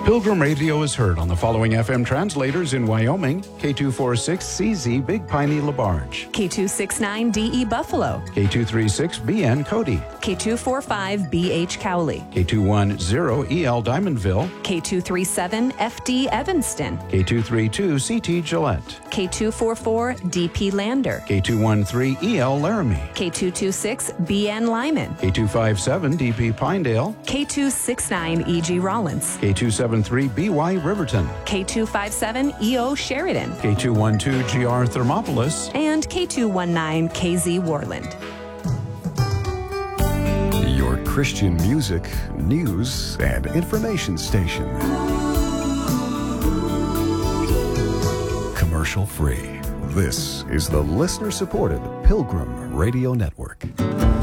Pilgrim Radio is heard on the following FM translators in Wyoming: K246CZ Big Piney LaBarge, K269DE Buffalo, K236BN Cody, K245BH Cowley, K210EL Diamondville, K237FD Evanston, K232CT Gillette, K244DP Lander, K213EL Laramie, K226BN Lyman, K257DP Pinedale, K269EG Rollins, K273BY Riverton, K257EO Sheridan, K212GR Thermopolis, and K219KZ Warland. Your Christian music, news, and information station. Commercial free. This is the listener-supported Pilgrim Radio Network.